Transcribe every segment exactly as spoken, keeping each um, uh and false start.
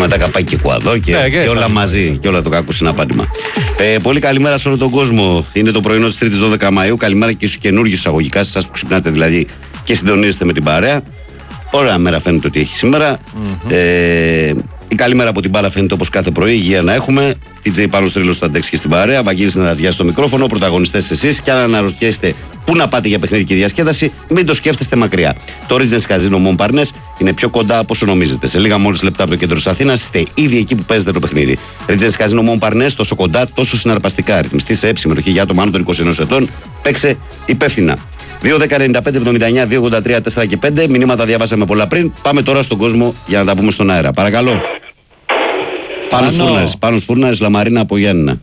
τα καπάκι και Εκουαδόρ και, ναι, και, και όλα μαζί. Και όλα το κακό συναπάντημα. Ε, πολύ καλημέρα σε όλο τον κόσμο. Είναι το πρωινό της Τρίτης δώδεκα Μαΐου. Καλημέρα και στους καινούργιους εισαγωγικά, σε εσάς που ξυπνάτε δηλαδή και συντονίζεστε με την παρέα. Ωραία μέρα φαίνεται ότι έχει σήμερα. Mm-hmm. Ε, η καλή μέρα από την μπάλα φαίνεται όπως κάθε πρωί. Υγεία να έχουμε. Τι τζέι Πάνος Τρίλος θα αντέξει και στην παρέα. Βαγγέλης Νερατζιάς στο μικρόφωνο. Πρωταγωνιστές εσείς. Και αν αναρωτιέστε πού να πάτε για παιχνίδι και διασκέδαση, μην το σκέφτεστε μακριά. Το Regency Casino Montparnasse είναι πιο κοντά από όσο νομίζετε. Σε λίγα μόλις λεπτά από το κέντρο της Αθήνας είστε ήδη εκεί που παίζετε το παιχνίδι. Regency Casino Montparnasse, τόσο κοντά, τόσο συναρπαστικά. Ρυθμιστή σε συμμετοχή για άτομα άνω των είκοσι ενός ετών. Παίξε υπεύθυνα. δύο δέκα ενενήντα πέντε εβδομήντα εννιά δύο ογδόντα τρία τέσσερα και πέντε. Μηνύματα διαβάσαμε πολλά πριν. Πάμε τώρα στον κόσμο για να τα πούμε στον αέρα. Παρακαλώ. Πάνος Φούρναρης, Πάνος Φούρναρης, Λαμαρίνα από Γιάννηνα.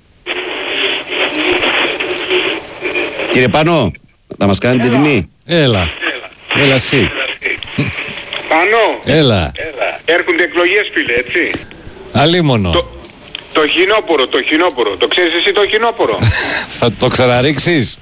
Κύριε Πάνο, θα μας κάνετε τιμή. Έλα, έλα εσύ. Πάνο. Έλα. Έρχονται εκλογές, φίλε, έτσι. Αλίμονο. Το, το χινόπορο, το χινόπορο. Το ξέρεις εσύ το χινόπορο? Θα το ξαναρίξεις?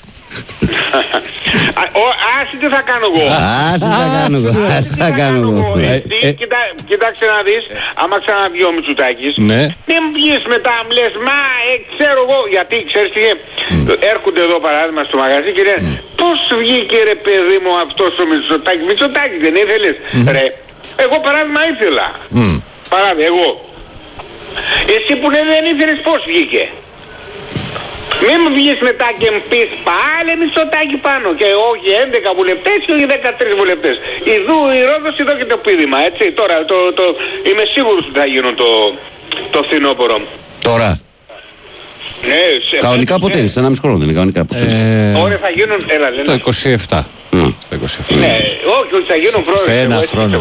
Άσυ τι θα κάνω εγώ. Άσυ τι θα κάνω εγώ. Άσυ τι θα κάνω εγώ. Κοίταξε να δεις, άμα ξαναβγεί ο Μητσοτάκης, μην βγεις μετά, μου λες, μα ξέρω εγώ, γιατί ξέρεις τι, έρχονται εδώ παράδειγμα στο μαγαζί και λένε, πώς βγήκε ρε παιδί μου αυτός ο Μητσοτάκης? Μητσοτάκης δεν ήθελες? Ρε, εγώ παράδειγμα ήθελα. Παράδειγμα, εγώ. Εσύ που δεν ήθελες πώς βγήκε? Μην μου βγεις μετά και μου πεις πάλι Μητσοτάκη πάνω και όχι έντεκα βουλευτές και όχι δεκατρείς βουλευτές. Ιδού η Ρόδος, εδώ και το πείδημα, έτσι. Τώρα το, το, είμαι σίγουρος ότι θα γίνουν το, το φθινόπωρο. Τώρα. Ναι, σε... Κανονικά πότε είναι, σε ένα μισό χρόνο δεν είναι κανονικά. Ε... Ωραία θα γίνουν, έλα λένε. Το είκοσι επτά. Mm. Το είκοσι επτά. Ναι, όχι, όχι θα γίνουν πρόεδρες. Σε ένα χρόνο.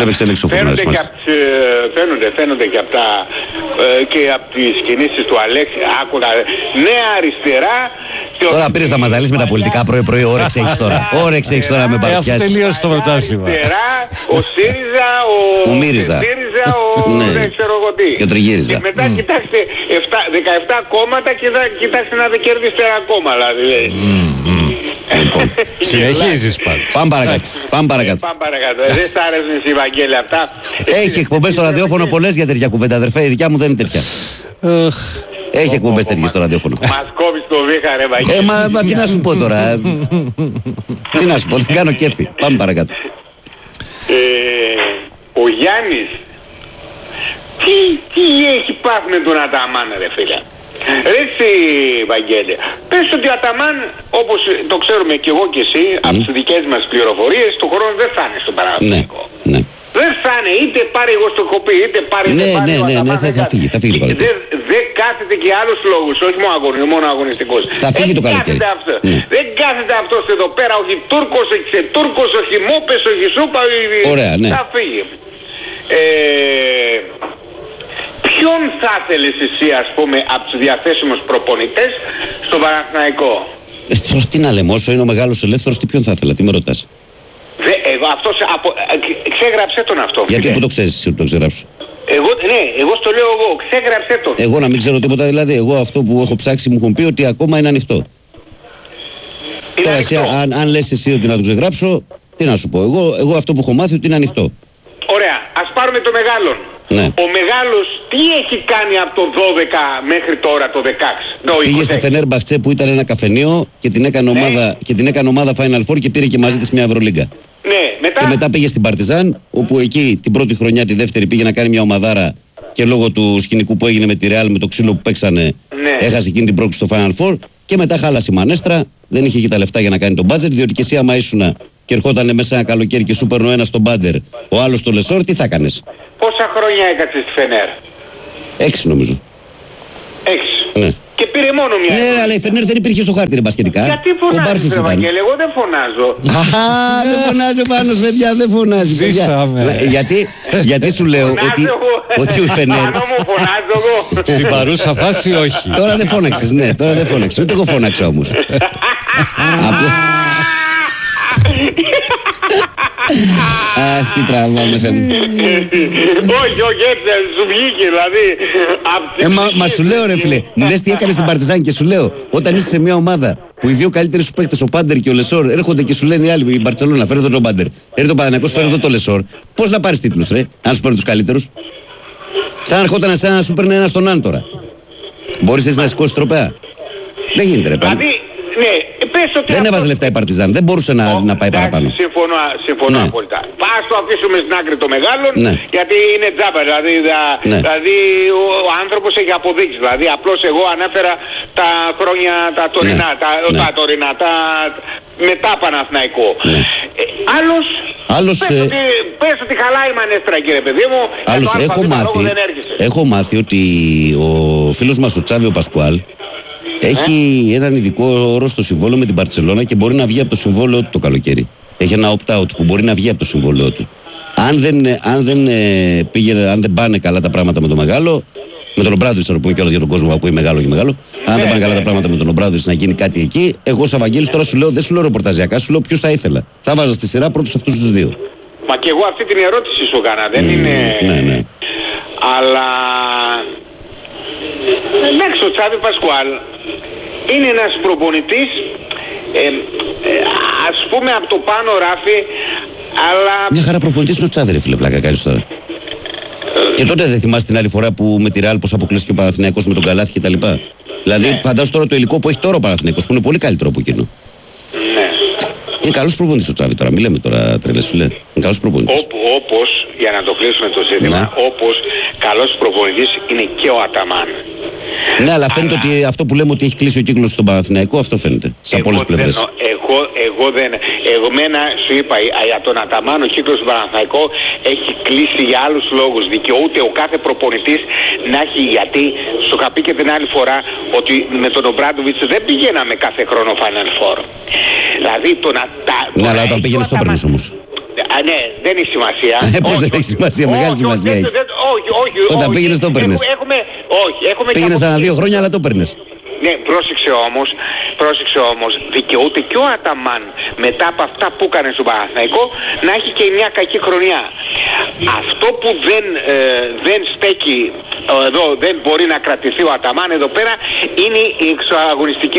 Φαίνονται, φαίνονται και από τα ε, και από τις κινήσεις του Αλέξη. Άκουγα νέα αριστερά. Τώρα πήρες να μας ζαλείς με τα πολιτικά πρωί-πρωί. Όρεξη έχεις τώρα. Όρεξη έχεις τώρα με παρουσιάσεις. Αυτό τελείωσε το πρωτάθλημα. Ο ΣΥΡΙΖΑ, ο ΜΥΡΙΖΑ, ο δεν ξέρω εγώ τι. Και ο Τριγύριζα. Και μετά κοιτάξτε δεκαεπτά κόμματα και κοιτάξτε να δεν κερδίσετε ένα κόμμα. Λοιπόν, συνεχίζεις πάντα. Πάμε παρακάτω. Πάμε παρακάτω. Πάμε παρακάτω. Δεν σ' άρεσαν οι Βαγγέλη αυτά? Έχει εκπομπές στο ραδιόφωνο πολλές για τέτοια κουβέντα, αδερφέ. Η δικιά μου δεν είναι τέτοια. Έχει εκπομπές τέτοιες στο ραδιόφωνο. Μας κόβεις το βήχα ρε Βαγγέλη. Ε, μα, μα τι να σου πω τώρα. Τι να σου πω, δεν κάνω κέφι. Πάμε παρακάτω. Ε, ο Γιάννης, τι, τι έχει πάθει με τον Αταμάν ρε φίλε? Ρε εσύ Βαγγέλη, πες ότι ο Αταμάν, όπως το ξέρουμε και εγώ και εσύ, mm. από τις δικές μας πληροφορίες, του χρόνου δεν θα είναι στον Παναθηναϊκό. Ναι, ναι. Δεν θα είναι, είτε πάρει εγώ στο έχω πει, είτε πάρει ναι, δεν πάρει ναι, ο ναι, Αταμάν. ναι, θα, θα φύγει, θα φύγει το καλοκαίρι. Δεν δε κάθεται και άλλους λόγους, όχι μόνο, αγωνι, μόνο αγωνιστικός. Θα φύγει δεν το καλοκαίρι. Ναι. Δεν κάθεται αυτός εδώ πέρα, όχι Τούρκος, όχι Τούρκος, όχι Μόπες, όχι Σούπα, ωραία, ναι. Θα φύγει. Ε, ποιον θα ήθελες εσύ ας πούμε από τους διαθέσιμους προπονητές στο Παναθηναϊκό? Ε, τώρα τι να λέμε, όσο είναι ο μεγάλος ελεύθερος, τι ποιον θα ήθελα, τι με ρωτάς? Δε, εγώ αυτός, απο, ξέγραψε τον αυτό. Γιατί φίλε. που το ξέρεις εσύ ότι το ξεγράψω? Εγώ, ναι, εγώ στο λέω εγώ, ξέγραψε τον. Εγώ να μην ξέρω τίποτα δηλαδή, εγώ αυτό που έχω ψάξει μου έχουν πει ότι ακόμα είναι ανοιχτό. Είναι Τώρα ανοιχτό. εσύ, αν, αν λες εσύ ότι να το ξεγράψω, τι να σου πω, εγώ, εγώ αυτό που έχω μάθει ότι είναι ανοιχτό. Ωραία, ας πάρουμε το μεγάλον. Ναι. Ο μεγάλος τι έχει κάνει από το δώδεκα μέχρι τώρα το δεκαέξι? Το Πήγε στο Φενέρμπαχτσε που ήταν ένα καφενείο και την έκανε, ναι. ομάδα, και την έκανε ομάδα Final Four και πήρε και μαζί της μια Ευρωλίγκα. Ναι, μετά... Και μετά πήγε στην Παρτιζάν, όπου εκεί την πρώτη χρονιά, τη δεύτερη πήγε να κάνει μια ομαδάρα και λόγω του σκηνικού που έγινε με τη Real, με το ξύλο που παίξανε, ναι. έχασε εκείνη την πρόκληση στο Final Four. Και μετά χάλασε η Μανέστρα, δεν είχε και τα λεφτά για να κάνει τον μπάτζετ, διότι και εσύ άμα ήσουν και ερχόταν μέσα ένα καλοκαίρι και σου παίρνω ένα στον Μπάντερ, ο άλλος στο Λεσόρ, τι θα έκανες? Πόσα χρόνια έκατσε στη Φενέρ? Έξι νομίζω. Έξι. Ναι. Και πήρε μόνο μια. Ναι, αλλά η Φενέρ δεν υπήρχε στο χάρτη ρε μπασκετικά. Γιατί φωνάζεις ρε Βαγγέλη, εγώ δεν φωνάζω. Αχα, δεν φωνάζει ο Πάνος παιδιά, δεν φωνάζει παιδιά. γιατί, γιατί σου λέω ότι, ότι ο Φενέρ... Πάνω μου φωνάζω εγώ. Στην παρούσα φάση όχι. Τώρα δεν φώναξες, ναι, τώρα δεν φώναξες. Ούτε εγώ φώναξα όμως. Αχ, τι τραβάμε θέλει. Όχι, όχι, έτσι σου βγήκε δηλαδή. Μα σου λέω ρε φίλε, μου λες τι έκανες στην Παρτιζάν και σου λέω, όταν είσαι σε μια ομάδα που οι δύο καλύτεροι σου παίχτες, ο Πάντερ και ο Λεσόρ, έρχονται και σου λένε οι άλλοι, η Μπαρτσελόνα, φέρε εδώ τον Πάντερ, έρχεται ο Παναθηναϊκός, φέρε εδώ τον Λεσόρ, πώς να πάρεις τίτλους ρε, αν σου παίρνουν τους καλύτερους? Σαν να ερχόταν εσένα να σου παίρνει ένα στον έναν τώρα. Μπορείς εσύ να σηκώσεις τροπέα? Δεν γίνεται ρε παιδί. Δηλαδή, ναι, πες ότι... Δεν έβαζε λεφτά η Παρτιζάν, δεν μπορούσε να, Ο, να πάει εντάξει, παραπάνω. Συμφωνώ, συμφωνώ Ναι. απόλυτα. Ας το αφήσουμε στην άκρη το μεγάλο, Ναι. γιατί είναι τζάμπα. Δηλαδή, δα, Ναι. δηλαδή ο, ο άνθρωπος έχει αποδείξει. Δηλαδή, απλώς εγώ ανέφερα τα χρόνια τα τωρινά, Ναι. τα, Ναι. τα τωρινά, τα μετά Παναθηναϊκό. Ναι. Ε, άλλος, Άλλος, πες, ε, ότι, πες ότι χαλάει η μανέστρα κύριε παιδί μου, Άλλος, για το έχω ΑΒ λόγο μάθει, δεν έρχεσαι. έχω μάθει ότι ο φίλος μας ο Τσάβιο Πασκουάλ έχει έναν ειδικό όρο στο συμβόλαιο με την Μπαρτσελώνα και μπορεί να βγει από το συμβόλαιο του το καλοκαίρι. Έχει ένα opt-out που μπορεί να βγει από το συμβόλαιο του. Αν δεν, αν δεν, ε, πήγαινε, αν δεν πάνε καλά τα πράγματα με το μεγάλο, με τον Ομπράδοβιτς, να το πούμε κιόλας για τον κόσμο που ακούει μεγάλο και μεγάλο, αν δεν πάνε καλά τα πράγματα με τον Ομπράδοβιτς να γίνει κάτι εκεί, εγώ σαν Βαγγέλης τώρα σου λέω, δεν σου λέω ρεπορταζιακά, σου λέω ποιους θα ήθελα. Θα βάζα στη σειρά πρώτους αυτούς τους δύο. Μα και εγώ αυτή την ερώτηση σου έκανα, δεν Mm, είναι... ναι, ναι. Αλλά... Εντάξει, ο Τσάβι Πασκουάλ είναι ένας προπονητής, ε, ε, ας πούμε από το πάνω ράφι, αλλά... Μια χαρά προπονητής είναι ο Τσάβη, ρε φίλε, πλάκα κάνεις τώρα. Και τότε δεν θυμάσαι την άλλη φορά που με τη Ρεάλ πως αποκλείστηκε ο Παναθηναϊκός με τον Καλάθι και τα λοιπά. Δηλαδή, Ναι. φαντάσου τώρα το υλικό που έχει τώρα ο Παναθηναϊκός που είναι πολύ καλύτερο από εκείνο. Ναι. Είναι καλός προπονητής ο Τσάβη τώρα, μην λέμε τώρα τρελές φίλε. Είναι καλός προπονητής. Όπου, όπως, για να το κλείσουμε το ζήτημα, Ναι. όπως καλός προπονητής είναι και ο Αταμάν. Ναι, αλλά φαίνεται ότι αυτό που λέμε ότι έχει κλείσει ο κύκλος στον Παναθηναϊκό, αυτό φαίνεται. Σε Εγώ πολλές δεν- πλευρές. Εγώ, εγώ δεν... Εγώ μένα σου είπα, για- για τον Αταμάν ο κύκλος του Παναθηναϊκού έχει κλείσει για άλλους λόγους. Δικαιούται ο κάθε προπονητής να έχει, γιατί σου είχα πει και την άλλη φορά ότι με τον Ομπράντοβιτς δεν πηγαίναμε κάθε χρόνο Final Four. Δηλαδή το να... τα- το Ναι, να αλλά όταν έχει πήγαινε ο στο Αταμάν- παίρνεις όμως. Α, ναι, δεν έχει σημασία. Ε, πώς Όχι, δεν έχει όχι. σημασία, μεγάλη Όχι, σημασία όχι, έχει. δεν- Όχι, όχι. Όταν όχι. πήγαινες το παίρνες. Έχουμε, έχουμε, όχι, έχουμε και Πήγαινες από- ανά δύο χρόνια, αλλά το παίρνες. Ναι, πρόσεξε όμως, πρόσεξε όμως, δικαιούται και ο Αταμάν μετά από αυτά που έκανε στο Παναθηναϊκό να έχει και μια κακή χρονιά. Αυτό που δεν, ε, δεν στέκει ε, εδώ, δεν μπορεί να κρατηθεί ο Αταμάν εδώ πέρα είναι η εξωαγωνιστική...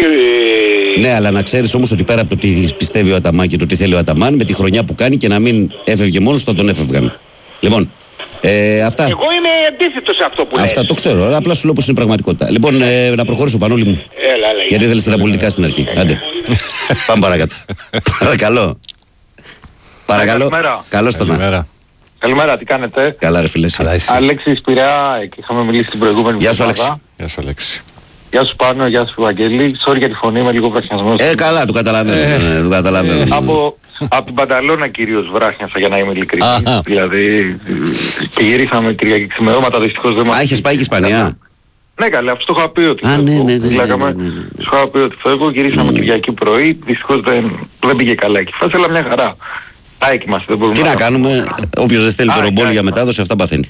Ε, Ναι, αλλά να ξέρεις όμως ότι πέρα από το τι πιστεύει ο Αταμάν και το τι θέλει ο Αταμάν, με τη χρονιά που κάνει και να μην έφευγε μόνος του, θα τον έφευγαν. Λοιπόν, ε, αυτά. Εγώ είμαι αντίθετος σε αυτό που λες. Αυτά το ξέρω, αλλά απλά σου λέω πως είναι πραγματικότητα. Λοιπόν, ε, να προχωρήσω, Πανούλη μου. Έλα, έλα, Γιατί ήθελες τα πολιτικά στην αρχή. Άντε. Πάμε παρακάτω. Παρακαλώ. Παρακαλώ. Καλημέρα. Καλώς τον να. Καλημέρα. Καλημέρα, τι κάνετε? Καλά, ρε φίλε. εσύ. Καλά εσύ. Αλέξης Πειραιά, και είχαμε μιλήσει την προηγούμενη Γεια σου, εβδομάδα. Αλέξη. Γεια σου Αλέξη. Γεια σου Πάνο, γεια σου Βαγγέλη. Sorry για τη φωνή, είμαι λίγο βραχιασμένος. Ε, καλά, του καταλαβαίνω. ε, του καταλαβαίνω. Από, από την Πανταλώνα κυρίως βράχνιασα, για να είμαι ειλικρινής. Αχα. Δηλαδή, και γυρίσαμε Κυριακή ξημερώματα, δυστυχώς δεν μας... Α, είχες πάει και Ισπανία. Ναι, καλά, αυτό το είχα πει ότι Α, φεύγω. ναι, ναι, ναι, ναι, Λέγαμε, ναι, ναι, ναι. σου είχα πει ότι φεύγω, γυρίσαμε Κυριακή πρωί, δυστυχώς δεν, δεν πήγε καλά εκεί. Φάση, αλλά μια χαρά. Α, εκεί είμαστε, δεν μπορούμε Τι να κάνουμε, όποιος δεν στέλνει το Α, ρομπόλ για εντάξει. μετάδοση, αυτά παθαίνει.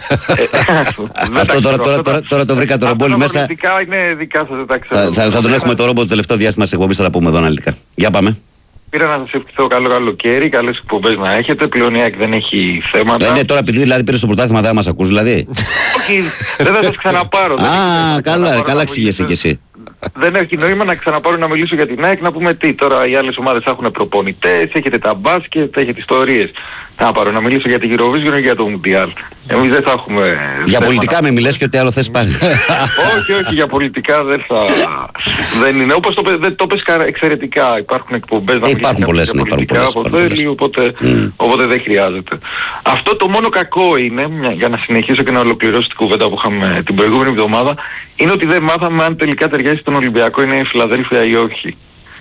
Δεν Αυτό τα τώρα- ξέρω, τώρα- αυτά τώρα- τα- τώρα το βρήκα το αυτά ρομπόλι τα μέσα. πολιτικά είναι δικά σας, δεν τα ξέρω. Θα, θα, θα τον έχουμε το ρόμπο το τελευταίο διάστημα της εκπομπής, θα τα πούμε εδώ αναλυτικά. Για πάμε. Πήρα να σας ευχηθώ καλό καλοκαίρι, καλές εκπομπές να έχετε. Πλέον η ΑΕΚ δεν έχει θέματα. Ε, ναι, τώρα επειδή δηλαδή πήρες το πρωτάθλημα, δεν μας ακούς δηλαδή. Όχι, δεν θα σας ξαναπάρω. δεν έχει νόημα Α, να καλά, ξαναπάρω καλά να εξηγέσαι κι μιλήσω. εσύ. Δεν έχει νόημα να ξαναπάρω να μιλήσω για την ΑΕΚ, να πούμε τι. Τώρα οι άλλες ομάδες έχουν προπονητές, έχετε τα μπάσκετ, έχετε ιστορίες. Να πάρω να μιλήσω για την Eurovision ή για το Mundial. Εμείς δεν θα έχουμε... Για θέματα. πολιτικά με μιλές και ό,τι άλλο θες πάλι. όχι, όχι, για πολιτικά δεν θα... δεν είναι. Όπως το, πε- δεν το πες κα- εξαιρετικά. Υπάρχουν εκπομπές να Ε, μιλάς υπάρχουν για πολλές, ναι, υπάρχουν πολιτικά πολλές, από υπάρχουν θέλει, οπότε, Mm. οπότε δεν χρειάζεται. Αυτό το μόνο κακό είναι, μια- για να συνεχίσω και να ολοκληρώσω την κουβέντα που είχαμε την προηγούμενη εβδομάδα, είναι ότι δεν μάθαμε αν τελικά ταιριάζει στον Ολυμπιακό είναι η Φιλαδέλφια ή όχι.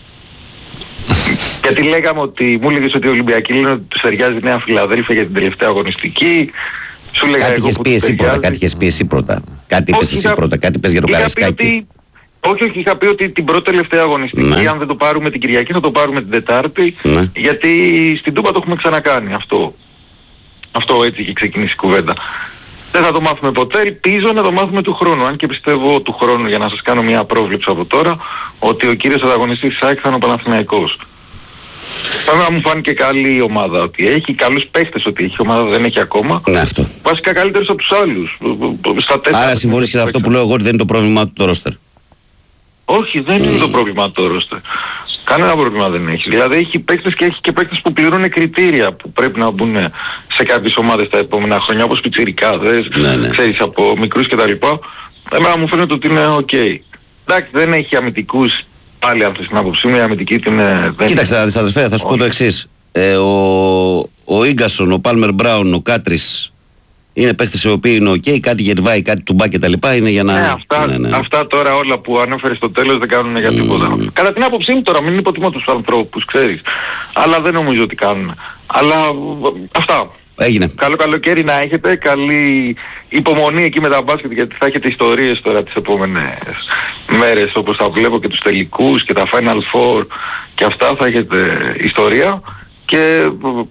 Γιατί λέγαμε ότι, μου έλεγες ότι οι Ολυμπιακοί λένε ότι τους ταιριάζει η Νέα Φιλαδέλφια για την τελευταία αγωνιστική. Σου λέγα Κάτι εγώ είχες που πει τους εσύ πρώτα, ταιριάζει. κάτι είχες πει εσύ πρώτα. Κάτι είπες Όχι, εσύ είχα- πρώτα, κάτι είπες για το είχα πει Καραϊσκάκι. ότι- Όχι, όχι, είχα πει ότι την πρώτη τελευταία αγωνιστική, Ναι. αν δεν το πάρουμε την Κυριακή, θα το πάρουμε την Τετάρτη, Ναι. γιατί στην Τούπα το έχουμε ξανακάνει αυτό. Αυτό έτσι έχει ξεκινήσει η κουβέντα. Δεν θα το μάθουμε ποτέ, ελπίζω να το μάθουμε του χρόνου. Αν και πιστεύω του χρόνου, για να σας κάνω μια πρόβλεψη από τώρα, ότι ο κύριος ανταγωνιστής της ΑΕΚ θα είναι ο Παναθηναϊκός. Βέβαια μου φάνηκε καλή η ομάδα ότι έχει, καλούς παίχτες ότι έχει, η ομάδα δεν έχει ακόμα. Ναι, αυτό. Βασικά καλύτερους από τους άλλους. Στα τέσσερα. Άρα συμφωνείς και σε αυτό που λέω εγώ ότι δεν είναι το πρόβλημά του το ρόστερ. Όχι, δεν είναι το πρόβλημα το ρόστερ. Κανένα πρόβλημα δεν έχει. Δηλαδή έχει παίκτες και έχει και παίκτες που πληρούν κριτήρια που πρέπει να μπουν σε κάποιες ομάδες τα επόμενα χρόνια, όπως πιτσιρικάδες, ναι, ναι. ξέρεις, από μικρούς κτλ. Εμένα μου φαίνεται ότι είναι οκ. Okay. Εντάξει, δεν έχει αμυντικούς, πάλι αν θες την άποψή μου, η αμυντική την... Δεν... Κοίταξε να δεις αδερφέ, θα σου πω το εξής. Ε, ο, ο Ίγκασον, ο Πάλμερ Μπράουν, ο Κάτρις, είναι παίχτες οι οποίοι είναι οκ, okay, κάτι γερβάει, κάτι τουμπά και τα λοιπά, είναι για να... Ναι, αυτά, ναι, ναι. αυτά τώρα όλα που ανέφερε στο τέλος δεν κάνουν για τίποτα. Mm. Κατά την άποψή μου τώρα, μην υποτιμώ τους ανθρώπους, ξέρεις. Αλλά δεν νομίζω ότι κάνουν. Αλλά αυτά. Έγινε. Καλό καλοκαίρι να έχετε, καλή υπομονή εκεί με τα μπάσκετ, γιατί θα έχετε ιστορίες τώρα τις επόμενες μέρες, όπως θα βλέπω και τους τελικούς και τα Final Four και αυτά, θα έχετε ιστορία και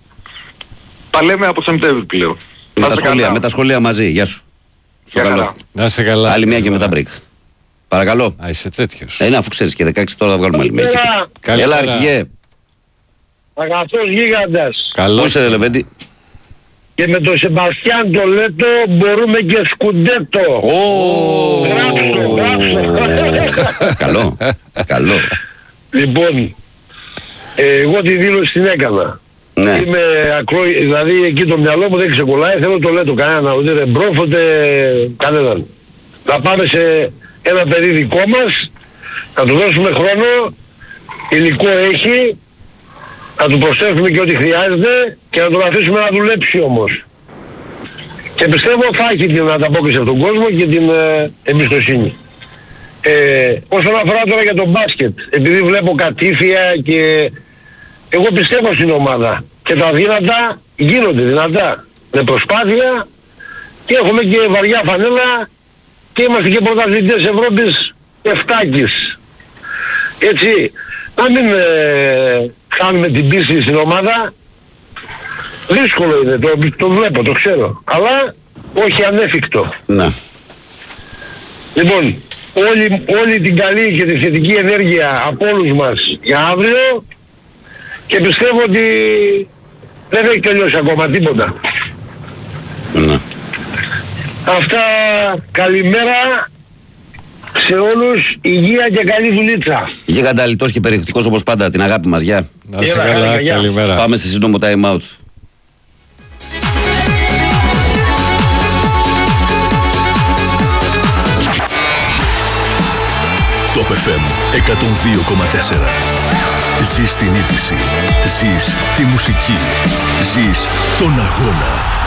παλέμε από Σεπτέμβρη πλέον. Με τα, σχολεία, με τα σχολεία μαζί, γεια σου. Στο για καλό. Καλά. Να σε καλά. Άλλη μια και μετά break. Παρακαλώ. Α, είσαι τέτοιος. Ε, ναι, αφού ξέρεις και δεκαέξι τώρα θα βγάλουμε άλλη μια. Καλημέρα. Έλα, αρχηγέ. Αγαθός γίγαντας. Καλώς. Πώς είναι, Λεβέντη. Και με τον Σεμπαστιάν το Λέτο μπορούμε και σκουντέτο. Ω! Γράψω, γράψω. Καλό, καλό. Λοιπόν, ε, εγώ τη δήλωση την έκανα. Ναι. Είμαι ακρό, δηλαδή εκεί το μυαλό μου δεν ξεκολλάει, θέλω το Λέτο κανένα, ούτε δεν μπρόφ, ούτε κανέναν. Να πάμε σε ένα παιδί δικό μας, να του δώσουμε χρόνο, υλικό έχει, να του προσθέσουμε και ό,τι χρειάζεται και να τον αφήσουμε να δουλέψει όμως. Και πιστεύω θα έχει την ανταπόκριση από τον κόσμο και την ε, εμπιστοσύνη. Ε, όσον αφορά τώρα για τον μπάσκετ, επειδή βλέπω κατήφια και εγώ πιστεύω στην ομάδα και τα δυνατά γίνονται δυνατά με προσπάθεια και έχουμε και βαριά φανέλα και είμαστε και πρωταθλητές Ευρώπης εφτάκης. Έτσι, να μην ε, χάνουμε την πίστη στην ομάδα. Δύσκολο είναι, το, το βλέπω, το ξέρω. Αλλά όχι ανέφικτο. Ναι. Λοιπόν, όλη, όλη την καλή και τη θετική ενέργεια από όλους μας για αύριο και πιστεύω ότι δεν έχει τελειώσει ακόμα τίποτα. Ναι. Αυτά, καλημέρα σε όλους, υγεία και καλή δουλίτσα. Γίγαντα, λιτός και περιεκτικός όπως πάντα, την αγάπη μας, γεια. Να σε καλά, καλημέρα. Πάμε σε σύντομο time out. Top εφ εμ εκατόν δύο κόμμα τέσσερα. Ζεις την είδηση, ζεις τη μουσική, ζεις τον αγώνα.